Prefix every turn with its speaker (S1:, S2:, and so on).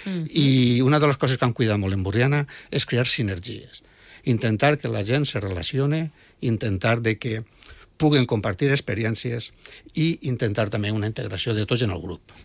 S1: I una de les coses que hem cuidat molt en Borriana és crear sinergies. Intentar que la gent se relacione, intentar de que puguen compartir experiències i intentar també una integració de tots en el grup.